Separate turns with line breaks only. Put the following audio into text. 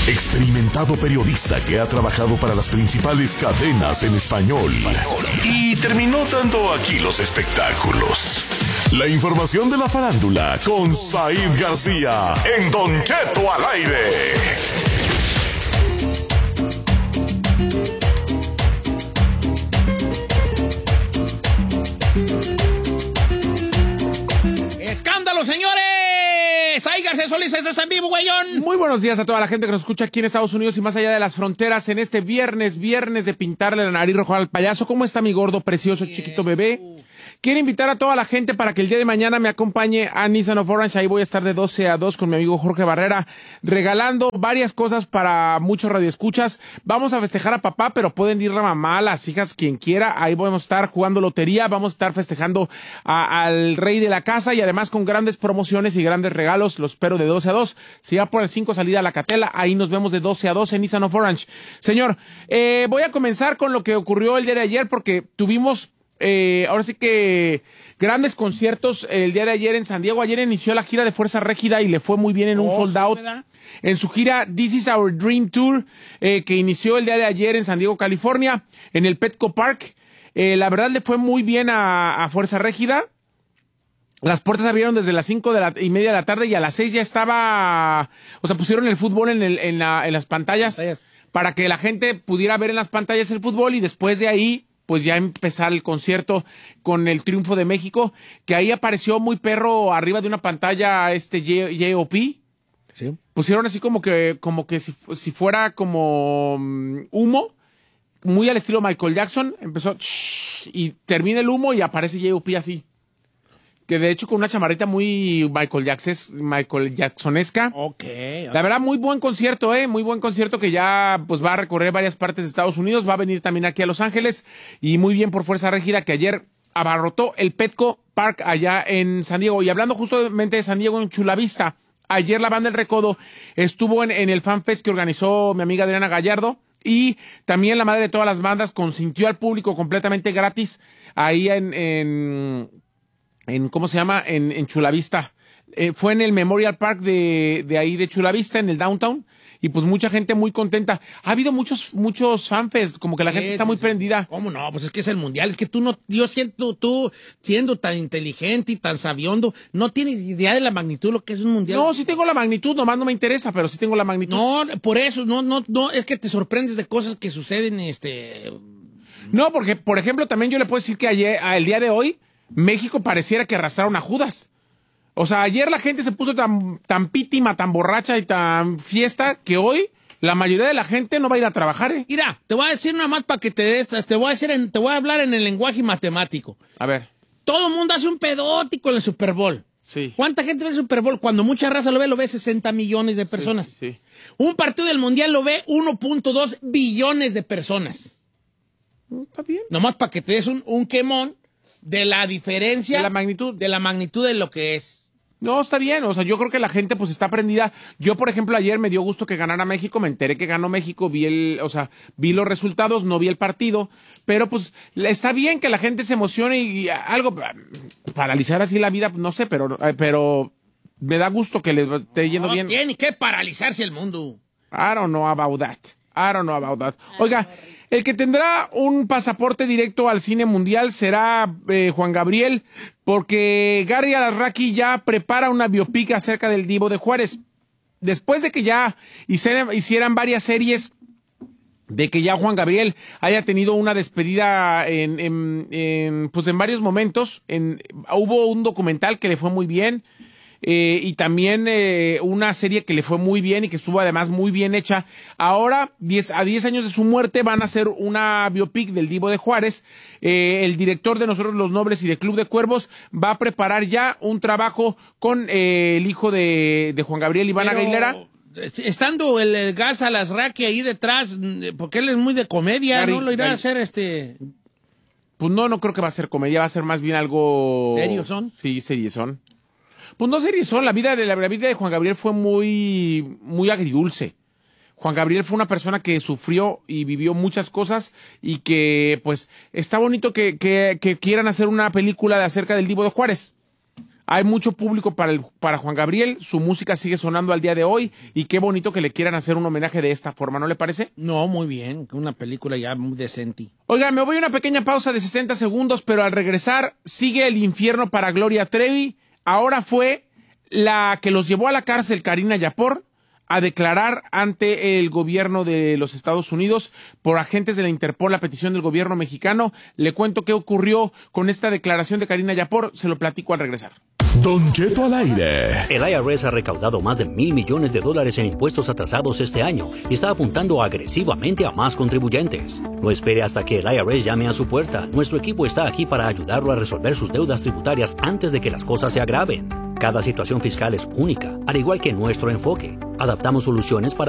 Experimentado periodista que ha trabajado para las principales cadenas en español y terminó dando aquí los espectáculos. La información de la farándula con Said García en Don Cheto al aire.
¡Escándalo, señores! ¡Ay, García Solís, esto está en vivo, güeyón!
Muy buenos días a toda la gente que nos escucha aquí en Estados Unidos y más allá de las fronteras en este viernes de pintarle la nariz roja al payaso. ¿Cómo está mi gordo, precioso, chiquito bebé? Quiero invitar a toda la gente para que el día de mañana me acompañe a Nissan of Orange. Ahí voy a estar de 12 a 2 con mi amigo Jorge Barrera, regalando varias cosas para muchos radioescuchas. Vamos a festejar a papá, pero pueden ir la mamá, las hijas, quien quiera. Ahí vamos a estar jugando lotería, vamos a estar festejando al rey de la casa y además con grandes promociones y grandes regalos. Los espero de 12 a 2. Si va por el 5 salida a la Catela, ahí nos vemos de 12 a 2 en Nissan of Orange. Señor, voy a comenzar con lo que ocurrió el día de ayer porque tuvimos... ahora sí que grandes conciertos el día de ayer en San Diego. Ayer inició la gira de Fuerza Régida y le fue muy bien en un sold out. En su gira This Is Our Dream Tour, que inició el día de ayer en San Diego, California, en el Petco Park. La verdad le fue muy bien a Fuerza Régida. Las puertas abrieron desde las 5:30 de la tarde y a las 6 ya estaba... O sea, pusieron el fútbol en las pantallas para que la gente pudiera ver en las pantallas el fútbol y después de ahí... pues ya empezar el concierto con el triunfo de México, que ahí apareció muy perro arriba de una pantalla J.O.P. Sí. Pusieron así como que si fuera como humo, muy al estilo Michael Jackson, empezó y termina el humo y aparece J.O.P. así. Que de hecho con una chamarrita muy Michael Jacksonesca.
Okay.
La verdad, muy buen concierto, muy buen concierto que ya pues va a recorrer varias partes de Estados Unidos, va a venir también aquí a Los Ángeles y muy bien por Fuerza Régida que ayer abarrotó el Petco Park allá en San Diego. Y hablando justamente de San Diego en Chula Vista, ayer la banda El Recodo estuvo en el Fan Fest que organizó mi amiga Adriana Gallardo. Y también la madre de todas las bandas consintió al público completamente gratis ahí en ¿cómo se llama? En Chula Vista. Fue en el Memorial Park de ahí de Chula Vista, en el downtown. Y pues mucha gente muy contenta. Ha habido muchos fanfests, como que la gente está muy prendida.
¿Cómo no? Pues es que es el mundial. Es que yo siento, tú siendo tan inteligente y tan sabiondo, no tienes idea de la magnitud de lo que es un mundial.
No, sí tengo la magnitud, nomás no me interesa, pero sí tengo la magnitud.
No, por eso, no, es que te sorprendes de cosas que suceden,
No, porque, por ejemplo, también yo le puedo decir que ayer, el día de hoy, México pareciera que arrastraron a Judas. O sea, ayer la gente se puso tan pítima, tan borracha y tan fiesta que hoy la mayoría de la gente no va a ir a trabajar,
Mira, te voy a decir nada más para que te voy a hablar en el lenguaje matemático.
A ver.
Todo el mundo hace un pedótico en el Super Bowl.
Sí.
¿Cuánta gente ve el Super Bowl? Cuando mucha raza lo ve 60 millones de personas.
Sí.
Un partido del Mundial lo ve 1.2 billones de personas.
Está bien.
Nomás para que te des un quemón de la diferencia.
De la magnitud.
De la magnitud de lo que es.
No, está bien. O sea, yo creo que la gente pues está prendida. Yo, por ejemplo, ayer me dio gusto que ganara México. Me enteré que ganó México. Vi los resultados, no vi el partido. Pero pues está bien que la gente se emocione y algo paralizar así la vida, no sé, pero me da gusto que le esté yendo bien.
No tiene que paralizarse el mundo.
I don't know about that. Oiga, el que tendrá un pasaporte directo al cine mundial será Juan Gabriel, porque Gary Alarraqui ya prepara una biopic acerca del Divo de Juárez. Después de que ya hicieran varias series, de que ya Juan Gabriel haya tenido una despedida en varios momentos. Hubo un documental que le fue muy bien. Y también una serie que le fue muy bien y que estuvo además muy bien hecha. Ahora, a 10 años de su muerte, van a hacer una biopic del Divo de Juárez. El director de Nosotros los Nobles y de Club de Cuervos va a preparar ya un trabajo con el hijo de Juan Gabriel, Iván Aguilera.
Estando el Gas Alarraqui ahí detrás, porque él es muy de comedia, Gary, ¿no? Lo irá a hacer
Pues no creo que va a ser comedia, va a ser más bien algo...
¿Serios son?
Sí, serios son. Pues no serios son, la vida de Juan Gabriel fue muy, muy agridulce. Juan Gabriel fue una persona que sufrió y vivió muchas cosas y que, pues, está bonito que quieran hacer una película acerca del Divo de Juárez. Hay mucho público para Juan Gabriel, su música sigue sonando al día de hoy y qué bonito que le quieran hacer un homenaje de esta forma, ¿no le parece?
No, muy bien, una película ya muy decente.
Oigan, me voy a una pequeña pausa de 60 segundos, pero al regresar sigue el infierno para Gloria Trevi. Ahora fue la que los llevó a la cárcel, Karina Yapor, a declarar ante el gobierno de los Estados Unidos por agentes de la Interpol a petición del gobierno mexicano. Le cuento qué ocurrió con esta declaración de Karina Yapor, se lo platico al regresar.
Don Cheto al aire.
El IRS ha recaudado más de $1,000 millones en impuestos atrasados este año y está apuntando agresivamente a más contribuyentes. No espere hasta que el IRS llame a su puerta. Nuestro equipo está aquí para ayudarlo a resolver sus deudas tributarias antes de que las cosas se agraven. Cada situación fiscal es única, al igual que nuestro enfoque. Adaptamos soluciones para